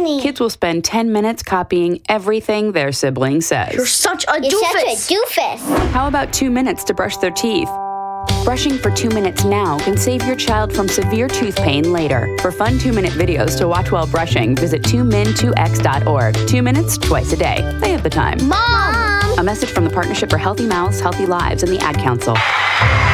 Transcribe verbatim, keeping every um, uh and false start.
funny. Kids will spend ten minutes copying everything their sibling says. You're such a You're doofus. such a doofus. How about two minutes to brush their teeth? Brushing for two minutes now can save your child from severe tooth pain later. For fun two-minute videos to watch while brushing, visit two min two x dot org. Two minutes, twice a day. They have the time. Mom! A message from the Partnership for Healthy Mouths, Healthy Lives, and the Ad Council.